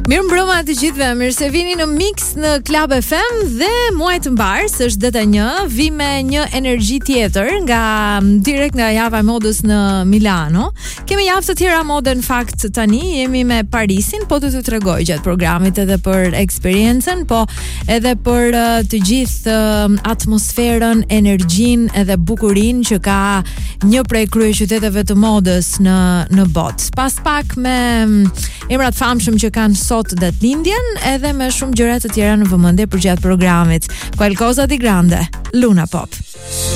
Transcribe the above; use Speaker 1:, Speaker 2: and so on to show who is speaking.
Speaker 1: Mirëmbrëma të gjithëve, mirë se vini në Mix në Club FM dhe muaj të mbar, është data 1, vi me një energji tjetër direkt nga java e modës në Milano. Kemi javë të tjera mode në fakt tani, jemi me Parisin, po të tregoj gjatë programit edhe për eksperiencën, po edhe për të gjithë atmosferën, energjinë edhe bukurinë që ka një prej kryeqyteteve të modës në botë. Pas pak me emrat famshëm që kanë sot datëlindjen, edhe me shumë gjëra të tjera në vëmendje për gjatë programit. Qualcosa di grande, Luna Pop.